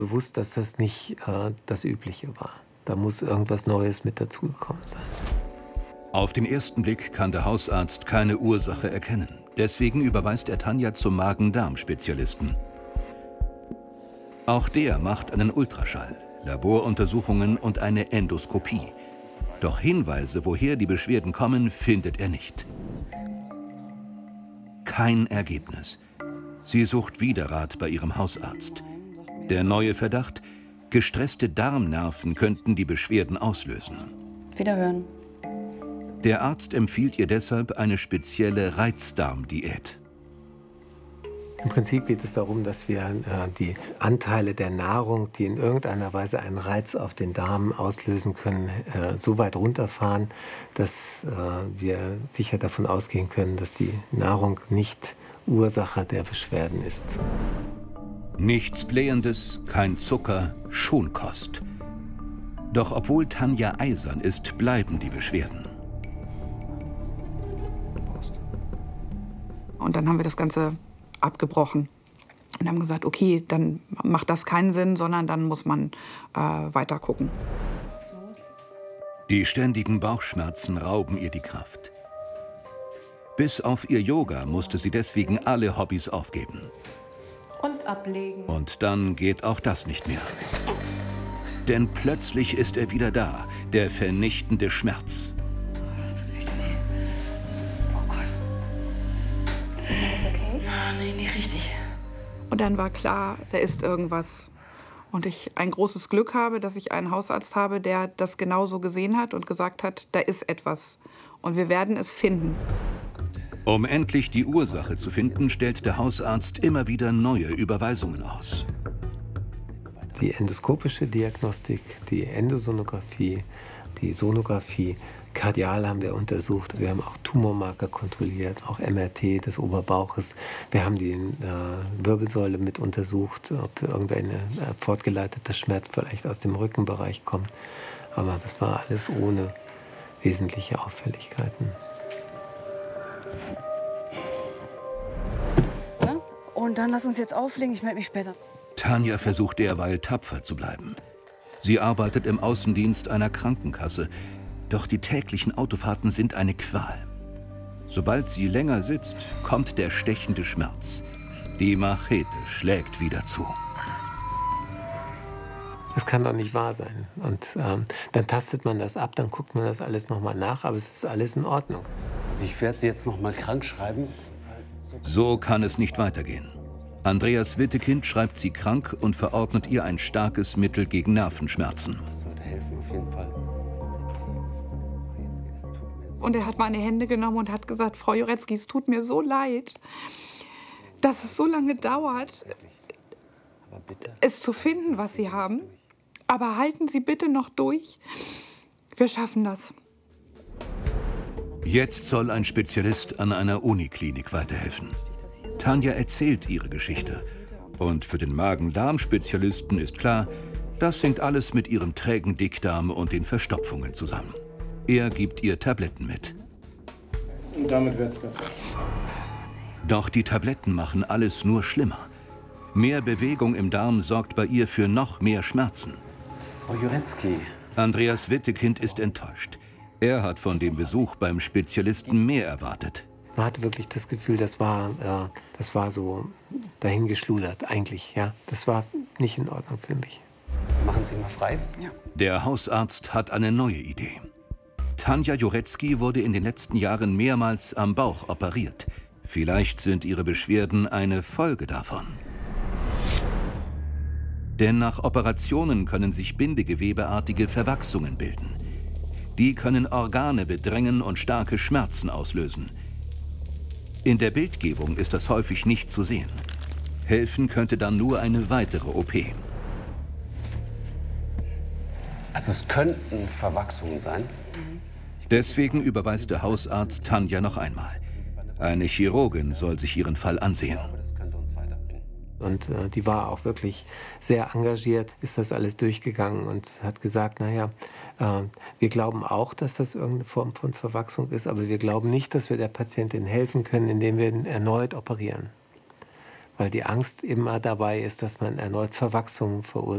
Bewusst, dass das nicht das Übliche war. Da muss irgendwas Neues mit dazugekommen sein. Auf den ersten Blick kann der Hausarzt keine Ursache erkennen. Deswegen überweist er Tanja zum Magen-Darm-Spezialisten. Auch der macht einen Ultraschall, Laboruntersuchungen und eine Endoskopie. Doch Hinweise, woher die Beschwerden kommen, findet er nicht. Kein Ergebnis. Sie sucht wieder Rat bei ihrem Hausarzt. Der neue Verdacht: gestresste Darmnerven könnten die Beschwerden auslösen. Wiederhören. Der Arzt empfiehlt ihr deshalb eine spezielle Reizdarmdiät. Im Prinzip geht es darum, dass wir die Anteile der Nahrung, die in irgendeiner Weise einen Reiz auf den Darm auslösen können, so weit runterfahren, dass wir sicher davon ausgehen können, dass die Nahrung nicht Ursache der Beschwerden ist. Nichts Blähendes, kein Zucker, Schonkost. Doch obwohl Tanja eisern ist, bleiben die Beschwerden. Und dann haben wir das Ganze abgebrochen und haben gesagt, okay, dann macht das keinen Sinn, sondern dann muss man weiter gucken. Die ständigen Bauchschmerzen rauben ihr die Kraft. Bis auf ihr Yoga musste sie deswegen alle Hobbys aufgeben. Und ablegen. Und dann geht auch das nicht mehr. Denn plötzlich ist er wieder da, der vernichtende Schmerz. Ist alles okay? Nee, nicht richtig. Und dann war klar, da ist irgendwas. Und ich ein großes Glück habe, dass ich einen Hausarzt habe, der das genauso gesehen hat und gesagt hat, da ist etwas. Und wir werden es finden. Um endlich die Ursache zu finden, stellt der Hausarzt immer wieder neue Überweisungen aus. Die endoskopische Diagnostik, die Endosonographie, die Sonographie, kardial haben wir untersucht. Wir haben auch Tumormarker kontrolliert, auch MRT des Oberbauches. Wir haben die Wirbelsäule mit untersucht, ob irgendein fortgeleiteter Schmerz vielleicht aus dem Rückenbereich kommt. Aber das war alles ohne wesentliche Auffälligkeiten. Und dann lass uns jetzt auflegen, ich melde mich später. Tanja versucht derweil tapfer zu bleiben. Sie arbeitet im Außendienst einer Krankenkasse. Doch die täglichen Autofahrten sind eine Qual. Sobald sie länger sitzt, kommt der stechende Schmerz. Die Machete schlägt wieder zu. Das kann doch nicht wahr sein. Und dann tastet man das ab, dann guckt man das alles nochmal nach, aber es ist alles in Ordnung. Also ich werde Sie jetzt noch mal krank schreiben. So kann es nicht weitergehen. Andreas Wittekind schreibt sie krank und verordnet ihr ein starkes Mittel gegen Nervenschmerzen. Das sollte helfen, auf jeden Fall. Und er hat meine Hände genommen und hat gesagt, Frau Jurecki, es tut mir so leid, dass es so lange dauert, es zu finden, was Sie haben. Aber halten Sie bitte noch durch. Wir schaffen das. Jetzt soll ein Spezialist an einer Uniklinik weiterhelfen. Tanja erzählt ihre Geschichte. Und für den Magen-Darm-Spezialisten ist klar, das hängt alles mit ihrem trägen Dickdarm und den Verstopfungen zusammen. Er gibt ihr Tabletten mit. Und damit wird's besser. Doch die Tabletten machen alles nur schlimmer. Mehr Bewegung im Darm sorgt bei ihr für noch mehr Schmerzen. Frau Jurecki. Andreas Wittekind ist enttäuscht. Er hat von dem Besuch beim Spezialisten mehr erwartet. Man hatte wirklich das Gefühl, das war so dahingeschludert eigentlich. Ja. Das war nicht in Ordnung für mich. Machen Sie mal frei. Ja. Der Hausarzt hat eine neue Idee. Tanja Jurecki wurde in den letzten Jahren mehrmals am Bauch operiert. Vielleicht sind ihre Beschwerden eine Folge davon. Denn nach Operationen können sich bindegewebeartige Verwachsungen bilden. Die können Organe bedrängen und starke Schmerzen auslösen. In der Bildgebung ist das häufig nicht zu sehen. Helfen könnte dann nur eine weitere OP. Also es könnten Verwachsungen sein. Deswegen überweist der Hausarzt Tanja noch einmal. Eine Chirurgin soll sich ihren Fall ansehen. Das könnte uns weiterbringen. Und die war auch wirklich sehr engagiert, ist das alles durchgegangen und hat gesagt, naja, wir glauben auch, dass das irgendeine Form von Verwachsung ist, aber wir glauben nicht, dass wir der Patientin helfen können, indem wir ihn erneut operieren. Weil die Angst immer dabei ist, dass man erneut Verwachsungen verursacht.